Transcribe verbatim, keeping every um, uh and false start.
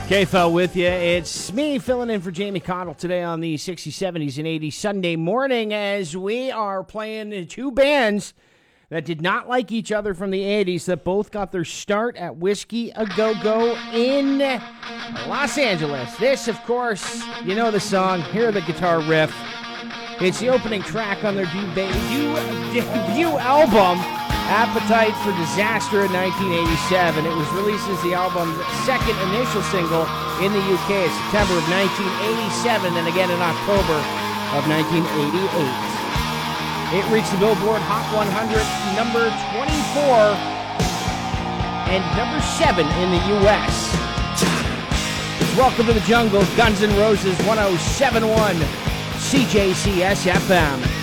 K-Fel with you. It's me filling in for Jamie Cottle today on the sixties, seventies, and eighties Sunday morning as we are playing two bands that did not like each other from the eighties that both got their start at Whiskey A Go-Go in Los Angeles. This, of course, you know the song. Hear the guitar riff. It's the opening track on their debut, debut album, Appetite for Disaster in nineteen eighty-seven. It was released as the album's second initial single in the U K in September of nineteen eighty-seven, and again in October of nineteen eighty-eight. It reached the Billboard Hot one hundred, number twenty-four, and number seven in the U S. It's Welcome to the Jungle, Guns N' Roses, one oh seven point one C J C S F M.